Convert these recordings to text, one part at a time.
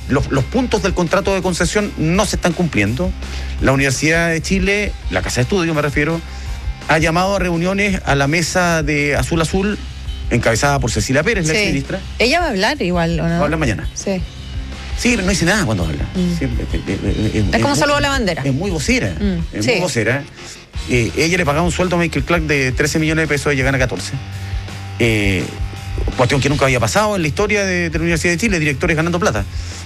los puntos del contrato de concesión no se están cumpliendo. La Universidad de Chile, la Casa de Estudio me refiero, ha llamado a reuniones a la mesa de Azul Azul, encabezada por Cecilia Pérez, la exministra. Ella va a hablar igual, ¿o no? Va a hablar mañana. Sí. Sí, pero no dice nada cuando habla. Es como saludó la bandera. Es muy vocera. Muy vocera. Ella le pagaba un sueldo a Michael Clark de 13 millones de pesos y ella gana 14. Cuestión que nunca había pasado en la historia de la Universidad de Chile, directores ganando plata.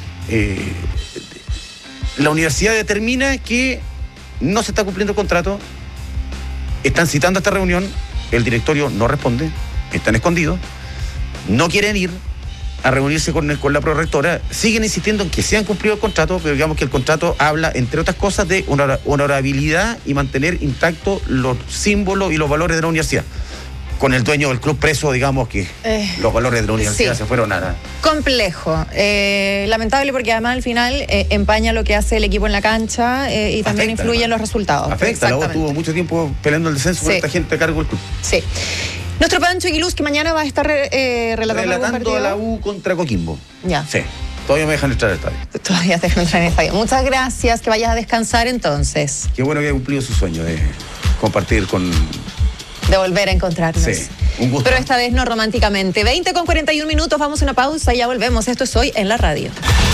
La universidad determina que no se está cumpliendo el contrato, están citando a esta reunión, el directorio no responde, están escondidos, no quieren ir a reunirse con la prorectora, siguen insistiendo en que se han cumplido el contrato, pero digamos que el contrato habla, entre otras cosas, de honorabilidad y mantener intactos los símbolos y los valores de la universidad. Con el dueño del club preso, digamos que los valores de la universidad se fueron a... Complejo. Lamentable porque además al final empaña lo que hace el equipo en la cancha y también influye en los resultados. Afecta, la U tuvo mucho tiempo peleando el descenso por esta gente a cargo del club. Sí. Nuestro Pancho Aguiluz, que mañana va a estar relatando a la U contra Coquimbo. Ya. Sí. Todavía me dejan entrar al estadio. Todavía te dejan entrar al estadio. Muchas gracias, que vayas a descansar entonces. Qué bueno que haya cumplido su sueño de compartir con... De volver a encontrarnos. Sí, un gusto. Pero esta vez no románticamente. 20:41, vamos a una pausa y ya volvemos. Esto es Hoy en la Radio.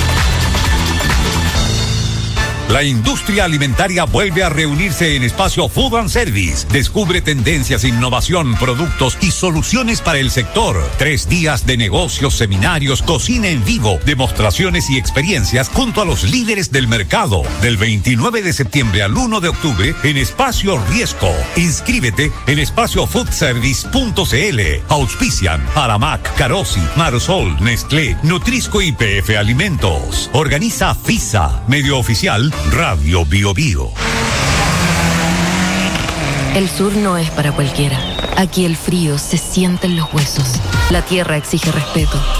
La industria alimentaria vuelve a reunirse en Espacio Food and Service. Descubre tendencias, innovación, productos y soluciones para el sector. 3 días de negocios, seminarios, cocina en vivo, demostraciones y experiencias junto a los líderes del mercado. Del 29 de septiembre al 1 de octubre en Espacio Riesco. Inscríbete en espaciofoodservice.cl. Auspician Aramac, Carosi, Marsol, Nestlé, Nutrisco y PF Alimentos. Organiza FISA, medio oficial Radio Bio Bio. El sur no es para cualquiera. Aquí el frío se siente en los huesos. La tierra exige respeto.